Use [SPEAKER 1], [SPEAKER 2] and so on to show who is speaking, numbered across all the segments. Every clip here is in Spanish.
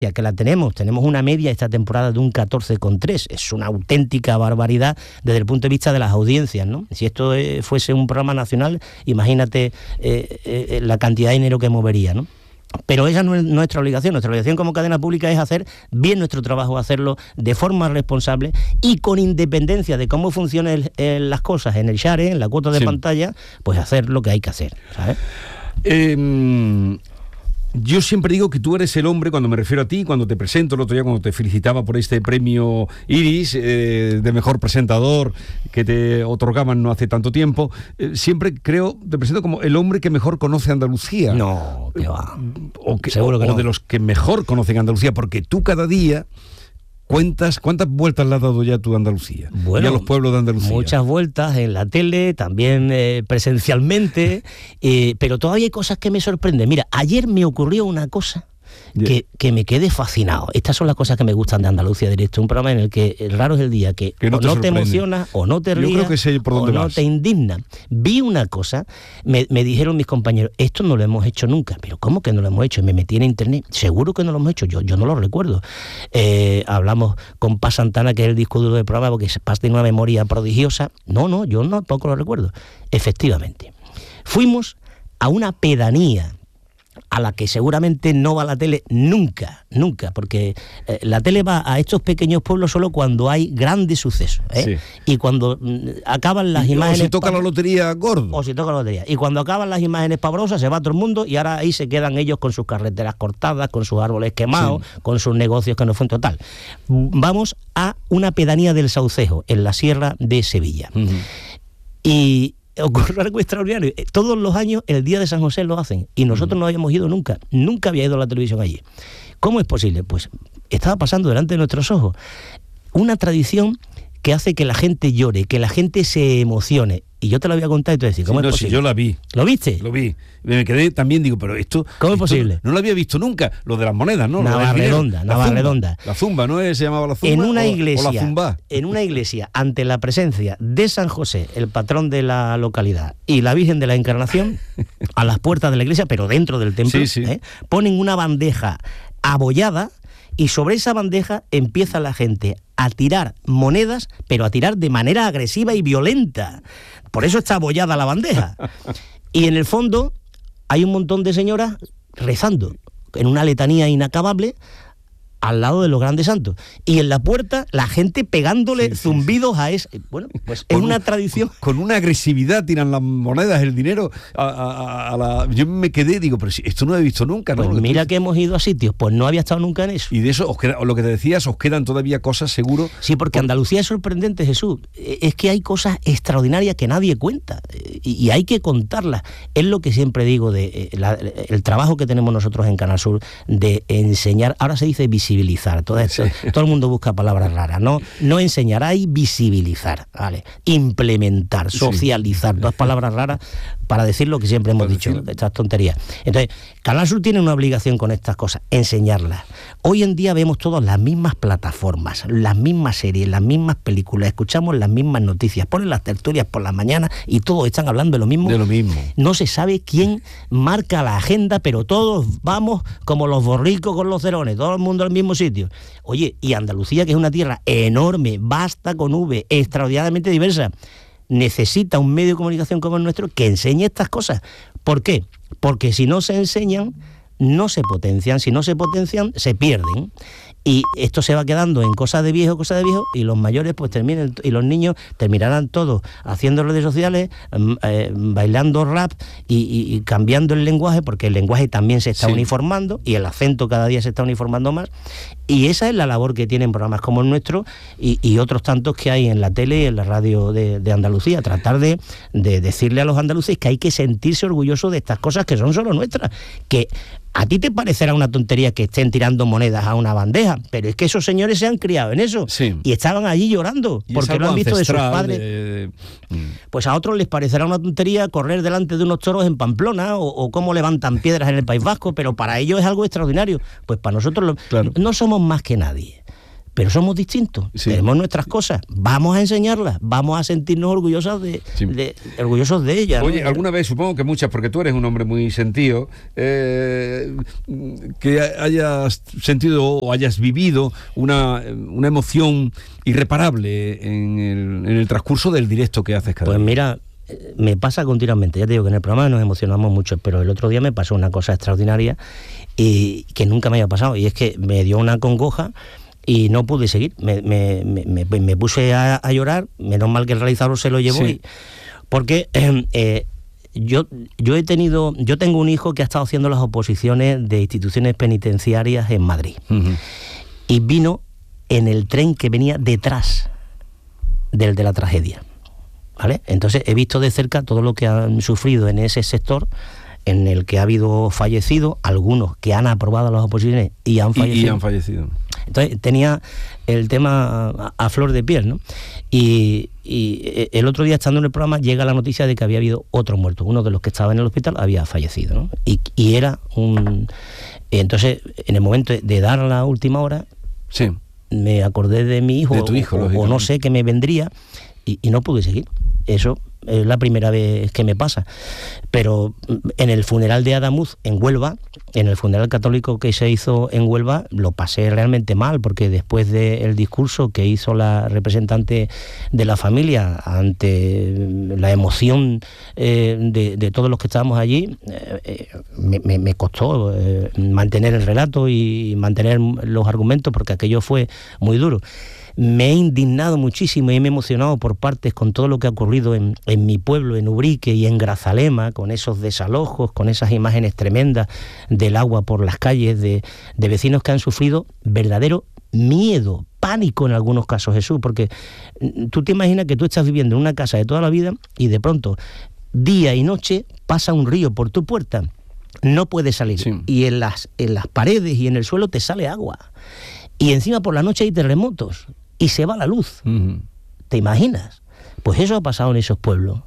[SPEAKER 1] ya que la tenemos una media esta temporada de un 14,3, es una auténtica barbaridad desde el punto de vista de las audiencias, ¿no? Si esto fuese un programa nacional, imagínate la cantidad de dinero que movería, ¿no? Pero esa no es nuestra obligación como cadena pública es hacer bien nuestro trabajo, hacerlo de forma responsable y con independencia de cómo funcionen las cosas en el share, en la cuota de pantalla, pues hacer lo que hay que hacer, ¿sabes?
[SPEAKER 2] Yo siempre digo que tú eres el hombre, cuando me refiero a ti, cuando te presento el otro día, cuando te felicitaba por este premio Iris de mejor presentador que te otorgaban no hace tanto tiempo, siempre creo, te presento como el hombre que mejor conoce Andalucía.
[SPEAKER 1] No, que va.
[SPEAKER 2] Seguro que no. De los que mejor conocen Andalucía, porque tú cada día ¿cuántas vueltas le has dado ya tú a Andalucía?
[SPEAKER 1] Bueno,
[SPEAKER 2] y a los pueblos de Andalucía.
[SPEAKER 1] Muchas vueltas en la tele, también presencialmente, pero todavía hay cosas que me sorprenden. Mira, ayer me ocurrió una cosa que me quedé fascinado. Estas son las cosas que me gustan de Andalucía Directo, un programa en el que raro es el día que no te emocionas, o no te rías, o no te indigna. Vi una cosa, me dijeron mis compañeros, esto no lo hemos hecho nunca. Pero ¿cómo que no lo hemos hecho? Me metí en internet, seguro que no lo hemos hecho, yo no lo recuerdo. Hablamos con Paz Santana, que es el disco duro del programa, porque Paz tiene una memoria prodigiosa. No, yo tampoco lo recuerdo. Efectivamente, fuimos a una pedanía a la que seguramente no va la tele nunca, porque la tele va a estos pequeños pueblos solo cuando hay grandes sucesos, ¿eh? Sí. Y cuando acaban las imágenes...
[SPEAKER 2] O si toca la lotería gordo.
[SPEAKER 1] Y cuando acaban las imágenes pavorosas se va todo el mundo y ahora ahí se quedan ellos con sus carreteras cortadas, con sus árboles quemados, con sus negocios que no fue en total. Vamos a una pedanía del Saucejo, en la Sierra de Sevilla. Y ocurre algo extraordinario. Todos los años el día de San José lo hacen y nosotros no habíamos ido nunca había ido a la televisión allí. ¿Cómo es posible? Pues estaba pasando delante de nuestros ojos una tradición que hace que la gente llore, que la gente se emocione. Y yo te lo voy a contar y te voy a decir, ¿cómo es posible?
[SPEAKER 2] Sí, yo la vi.
[SPEAKER 1] ¿Lo viste?
[SPEAKER 2] Lo vi. Me quedé también, digo, pero esto...
[SPEAKER 1] ¿Cómo es posible?
[SPEAKER 2] No lo había visto nunca, lo de las monedas, ¿no?
[SPEAKER 1] Navarredonda.
[SPEAKER 2] La zumba, ¿no? Se llamaba la zumba.
[SPEAKER 1] En una iglesia,
[SPEAKER 2] o la zumba.
[SPEAKER 1] En una iglesia, ante la presencia de San José, el patrón de la localidad, y la Virgen de la Encarnación, a las puertas de la iglesia, pero dentro del templo, ponen una bandeja abollada, y sobre esa bandeja empieza la gente a tirar monedas, pero a tirar de manera agresiva y violenta. Por eso está abollada la bandeja. Y en el fondo hay un montón de señoras rezando en una letanía inacabable al lado de los grandes santos. Y en la puerta la gente pegándole zumbidos a ese... Bueno, pues es una tradición.
[SPEAKER 2] Con una agresividad tiran las monedas, el dinero a la... Yo me quedé, digo, pero si esto no lo he visto nunca, ¿no?
[SPEAKER 1] Pues mira que hemos ido a sitios, pues no había estado nunca en eso.
[SPEAKER 2] Y de eso, lo que te decías, os quedan todavía cosas, seguro.
[SPEAKER 1] Sí, porque Andalucía es sorprendente, Jesús. Es que hay cosas extraordinarias que nadie cuenta y hay que contarlas. Es lo que siempre digo de el trabajo que tenemos nosotros en Canal Sur de enseñar, ahora se dice visibilizar todo esto, todo el mundo busca palabras raras, no enseñar, hay visibilizar, ¿vale? Implementar, socializar, dos palabras raras para decir lo que siempre hemos dicho, estas tonterías. Entonces, Canal Sur tiene una obligación con estas cosas, enseñarlas. Hoy en día vemos todas las mismas plataformas, las mismas series, las mismas películas, escuchamos las mismas noticias, ponen las tertulias por la mañana y todos están hablando de lo mismo. No se sabe quién marca la agenda, pero todos vamos como los borricos con los cerones, todo el mundo al mismo sitio. Oye, y Andalucía, que es una tierra enorme, vasta con V, extraordinariamente diversa, necesita un medio de comunicación como el nuestro que enseñe estas cosas. ¿Por qué? Porque si no se enseñan, no se potencian. Si no se potencian, se pierden. Y esto se va quedando en cosas de viejo, y los mayores pues terminan, y los niños terminarán todos haciendo redes sociales, bailando rap y cambiando el lenguaje, porque el lenguaje también se está uniformando y el acento cada día se está uniformando más. Y esa es la labor que tienen programas como el nuestro y otros tantos que hay en la tele y en la radio de Andalucía, tratar de decirle a los andaluces que hay que sentirse orgullosos de estas cosas que son solo nuestras, que a ti te parecerá una tontería que estén tirando monedas a una bandeja, pero es que esos señores se han criado en eso y estaban allí llorando porque lo han visto de sus padres. Pues a otros les parecerá una tontería correr delante de unos toros en Pamplona o cómo levantan piedras en el País Vasco, pero para ellos es algo extraordinario. Pues para nosotros no somos más que nadie, pero somos distintos, tenemos nuestras cosas, vamos a enseñarlas, vamos a sentirnos orgullosos orgullosos de ellas.
[SPEAKER 2] Oye, alguna vez, supongo que muchas, porque tú eres un hombre muy sentido, que hayas sentido o hayas vivido una emoción irreparable en el transcurso del directo que haces cada día.
[SPEAKER 1] Pues mira, me pasa continuamente, ya te digo que en el programa nos emocionamos mucho, pero el otro día me pasó una cosa extraordinaria y que nunca me había pasado, y es que me dio una congoja y no pude seguir, me puse a llorar, menos mal que el realizador se lo llevó, porque yo tengo un hijo que ha estado haciendo las oposiciones de instituciones penitenciarias en Madrid, y vino en el tren que venía detrás del de la tragedia, ¿vale? Entonces he visto de cerca todo lo que han sufrido en ese sector, en el que ha habido fallecidos, algunos que han aprobado las oposiciones y han fallecido. Entonces tenía el tema a flor de piel, ¿no? Y el otro día, estando en el programa, llega la noticia de que había habido otro muerto. Uno de los que estaba en el hospital había fallecido, ¿no? Y era un... Entonces, en el momento de dar la última hora, me acordé de mi hijo,
[SPEAKER 2] de tu hijo,
[SPEAKER 1] o no sé qué me vendría, y no pude seguir. Eso es la primera vez que me pasa. Pero en el funeral de Adamuz en Huelva, en el funeral católico que se hizo en Huelva, lo pasé realmente mal, porque después del discurso que hizo la representante de la familia ante la emoción de todos los que estábamos allí, me costó mantener el relato y mantener los argumentos, porque aquello fue muy duro. Me he indignado muchísimo y me he emocionado por partes con todo lo que ha ocurrido en mi pueblo, en Ubrique y en Grazalema, con esos desalojos, con esas imágenes tremendas del agua por las calles, de vecinos que han sufrido verdadero miedo, pánico en algunos casos, Jesús, porque tú te imaginas que tú estás viviendo en una casa de toda la vida y de pronto, día y noche, pasa un río por tu puerta, no puedes salir, y en las paredes y en el suelo te sale agua, y encima por la noche hay terremotos y se va la luz. ¿Te imaginas? Pues eso ha pasado en esos pueblos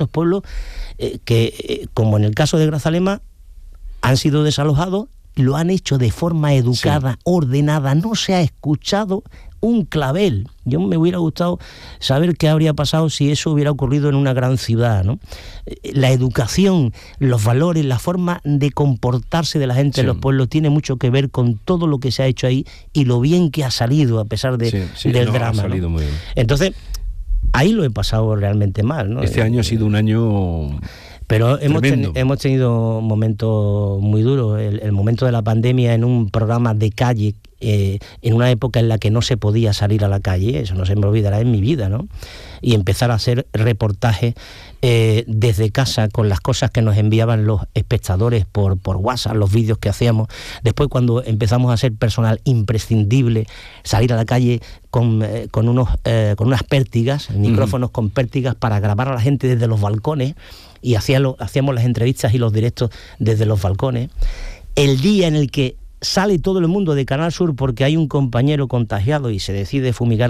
[SPEAKER 1] que, como en el caso de Grazalema, han sido desalojados, lo han hecho de forma educada, ordenada, no se ha escuchado un clavel. Yo me hubiera gustado saber qué habría pasado si eso hubiera ocurrido en una gran ciudad, ¿no? La educación, los valores, la forma de comportarse de la gente en los pueblos tiene mucho que ver con todo lo que se ha hecho ahí y lo bien que ha salido a pesar del drama. Ha salido, ¿no? Muy bien. Entonces, ahí lo he pasado realmente mal, ¿no?
[SPEAKER 2] Este año ha sido un año...
[SPEAKER 1] Pero hemos tenido momentos muy duros. El momento de la pandemia en un programa de calle, en una época en la que no se podía salir a la calle, eso no se me olvidará en mi vida, ¿no? Y empezar a hacer reportajes desde casa con las cosas que nos enviaban los espectadores por WhatsApp, los vídeos que hacíamos. Después, cuando empezamos a ser personal imprescindible, salir a la calle con unas pértigas, micrófonos con pértigas para grabar a la gente desde los balcones, y hacíamos las entrevistas y los directos desde los balcones. El día en el que sale todo el mundo de Canal Sur porque hay un compañero contagiado y se decide fumigar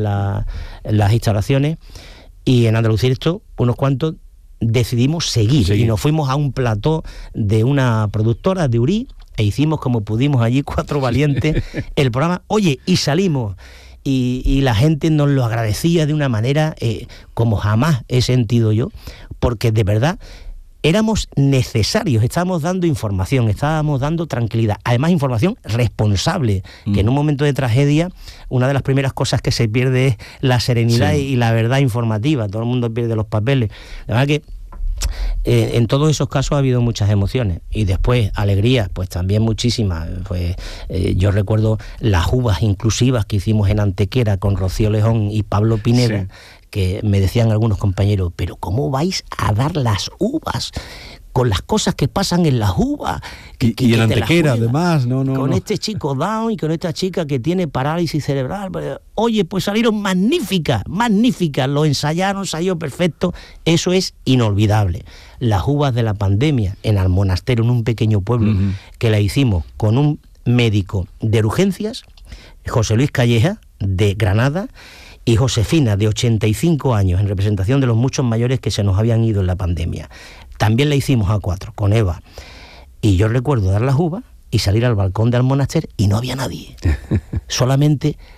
[SPEAKER 1] las instalaciones, y en Andalucía esto, unos cuantos decidimos seguir. Y nos fuimos a un plató de una productora de Urí e hicimos como pudimos allí, 4 valientes, el programa. Oye, y salimos. Y la gente nos lo agradecía de una manera como jamás he sentido yo, porque de verdad éramos necesarios, estábamos dando información, estábamos dando tranquilidad, además información responsable, que en un momento de tragedia una de las primeras cosas que se pierde es la serenidad y la verdad informativa, todo el mundo pierde los papeles. La verdad que en todos esos casos ha habido muchas emociones, y después alegrías, pues también muchísimas. Pues yo recuerdo las uvas inclusivas que hicimos en Antequera con Rocío Lejón y Pablo Pineda, que me decían algunos compañeros, pero ¿cómo vais a dar las uvas? Con las cosas que pasan en las uvas.
[SPEAKER 2] Y en Antequera, además,
[SPEAKER 1] con este chico Down y con esta chica que tiene parálisis cerebral. Oye, pues salieron magníficas, lo ensayaron, salió perfecto. Eso es inolvidable. Las uvas de la pandemia en Almonaster, en un pequeño pueblo, que la hicimos con un médico de urgencias, José Luis Calleja, de Granada, y Josefina, de 85 años, en representación de los muchos mayores que se nos habían ido en la pandemia. También la hicimos a 4, con Eva. Y yo recuerdo dar las uvas y salir al balcón del Almonaster y no había nadie. Solamente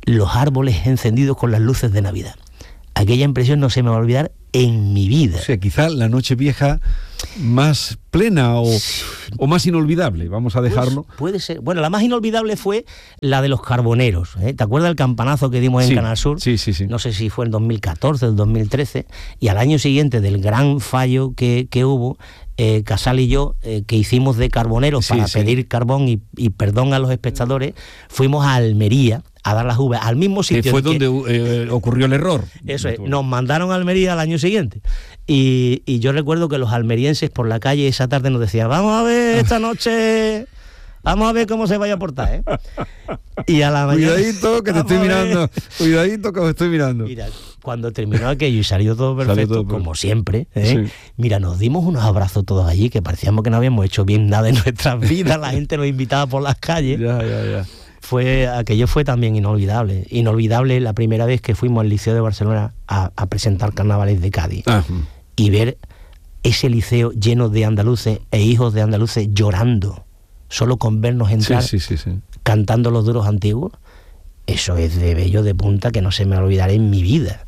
[SPEAKER 1] los árboles encendidos con las luces de Navidad. Aquella impresión no se me va a olvidar en mi vida.
[SPEAKER 2] O sea, quizá la Nochevieja más plena o más inolvidable, vamos a dejarlo.
[SPEAKER 1] Pues puede ser. Bueno, la más inolvidable fue la de los carboneros, ¿eh? ¿Te acuerdas del campanazo que dimos en Canal Sur?
[SPEAKER 2] Sí.
[SPEAKER 1] No sé si fue en 2014 o 2013, y al año siguiente del gran fallo que hubo, Casal y yo, que hicimos de carboneros para pedir carbón y perdón a los espectadores, fuimos a Almería a dar las uvas al mismo sitio.
[SPEAKER 2] Que fue donde ocurrió el error.
[SPEAKER 1] Eso es, nos mandaron a Almería al año siguiente. Y yo recuerdo que los almerienses por la calle esa tarde nos decían: vamos a ver esta noche, vamos a ver cómo se vaya a portar, ¿eh? Y a la mañana...
[SPEAKER 2] Cuidadito que te estoy mirando, cuidadito que os estoy mirando.
[SPEAKER 1] Mira, cuando terminó aquello y salió todo perfecto, como siempre, ¿eh? Sí. Mira, nos dimos unos abrazos todos allí, que parecíamos que no habíamos hecho bien nada en nuestras vidas, la gente nos invitaba por las calles.
[SPEAKER 2] Ya.
[SPEAKER 1] Aquello fue también inolvidable. Inolvidable la primera vez que fuimos al Liceo de Barcelona a presentar carnavales de Cádiz. Y ver ese liceo lleno de andaluces e hijos de andaluces llorando, solo con vernos entrar, cantando los duros antiguos. Eso es de vello de punta que no se me olvidará en mi vida.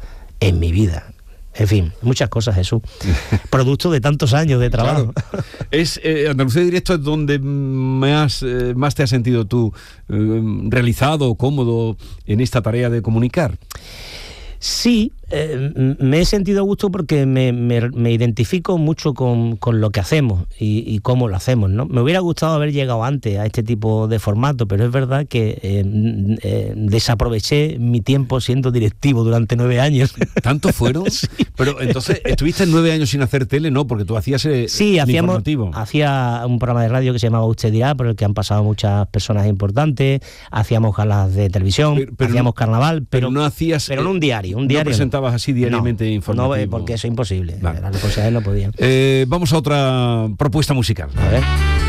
[SPEAKER 1] En fin, muchas cosas, Jesús. Producto de tantos años de trabajo.
[SPEAKER 2] Claro. Andalucía Directo es donde más te has sentido tú realizado, cómodo en esta tarea de comunicar.
[SPEAKER 1] Sí, me he sentido a gusto porque me identifico mucho con lo que hacemos y cómo lo hacemos, ¿no? Me hubiera gustado haber llegado antes a este tipo de formato, pero es verdad que desaproveché mi tiempo siendo directivo durante 9 años.
[SPEAKER 2] ¿Tanto fueron? Sí. Pero entonces, ¿estuviste 9 años sin hacer tele? No, porque tú hacías hacía un programa de radio que se llamaba Usted Dirá, por el que han pasado muchas personas importantes, hacíamos galas de televisión, hacíamos carnaval, pero no hacías...
[SPEAKER 1] Pero en un diario.
[SPEAKER 2] No presentabas así diariamente informativo.
[SPEAKER 1] No, porque eso es imposible. Vale. Las responsabilidades no podían.
[SPEAKER 2] Vamos a otra propuesta musical.
[SPEAKER 1] A ver.